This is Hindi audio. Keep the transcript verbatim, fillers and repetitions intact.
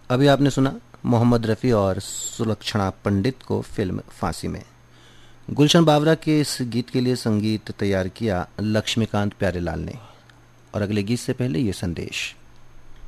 अभी आपने सुना मोहम्मद रफ़ी और सुलक्षणा पंडित को फिल्म फांसी में। गुलशन बावरा के इस गीत के लिए संगीत तैयार किया लक्ष्मीकांत प्यारेलाल ने। और अगले गीत से पहले ये संदेश।